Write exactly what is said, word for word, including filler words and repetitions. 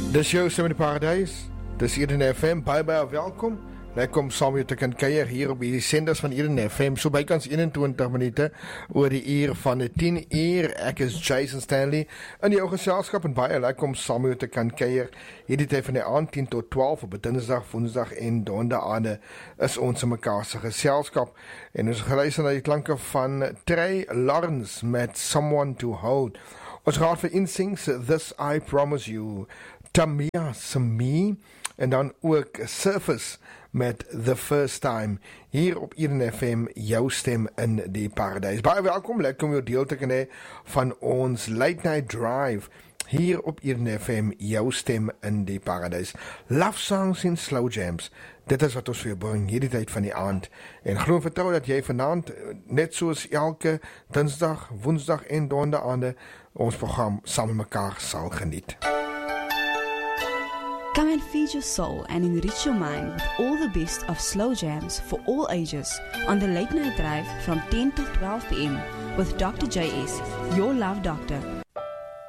Dis jou Stem in die Paradys. Dis Eden F M. Baie baie welkom. Lekker om saam met jou te kan kuier hier op hierdie senders van Eden F M. So bykans eenentwintig minute oor die uur van die tien uur. Ek is Jason Stanley in jou geselskap en baie lekker om saam met jou te kan kuier. Hierdie tyd van die aand tien tot twaalf op Dinsdag, Woensdag en Donderdae is ons in mekaar se geselskap. En ons geluister na die klanke van Trey Lawrence met Someone to Hold. Ons gaan vir insings This I Promise You, Tamia Sami en dan ook Surface met The First Time hier op Eden F M, jou stem in die paradys. Baie welkom, lekker om jou deel te kan hê van ons Late Night Drive hier op Eden F M, jou stem in die paradys. Love songs en slow jams, dit is wat ons vir jou bring hierdie tyd van die aand. En glo en vertrou dat jy vanaand, net soos elke Dinsdag, Woensdag en Donderdae, ons program saam met mekaar sal geniet. Come and feed your soul and enrich your mind with all the best of slow jams for all ages on the Late Night Drive from ten till twelve p m with Doctor J S, your love doctor,